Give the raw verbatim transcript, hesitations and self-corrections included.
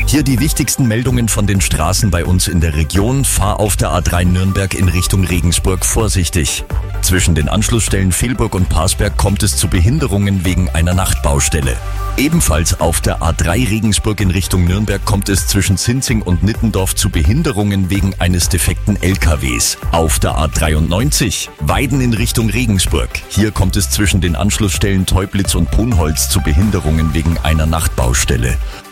Hier die wichtigsten Meldungen von den Straßen bei uns in der Region. Fahr auf der A drei Nürnberg in Richtung Regensburg vorsichtig. Zwischen den Anschlussstellen Vilburg und Parsberg kommt es zu Behinderungen wegen einer Nachtbaustelle. Ebenfalls auf der A drei Regensburg in Richtung Nürnberg kommt es zwischen Sinzing und Nittendorf zu Behinderungen wegen eines defekten L K Ws. Auf der A dreiundneunzig Weiden in Richtung Regensburg. Hier kommt es zwischen den Anschlussstellen Teublitz und Brunholz zu Behinderungen wegen einer Nachtbaustelle.